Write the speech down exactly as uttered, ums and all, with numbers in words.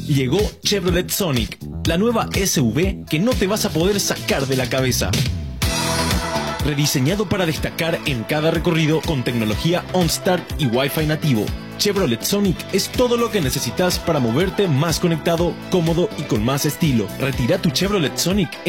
Llegó Chevrolet Sonic, la nueva S U V que no te vas a poder sacar de la cabeza. Rediseñado para destacar en cada recorrido con tecnología OnStart y Wi-Fi nativo, Chevrolet Sonic es todo lo que necesitas para moverte más conectado, cómodo y con más estilo. Retira tu Chevrolet Sonic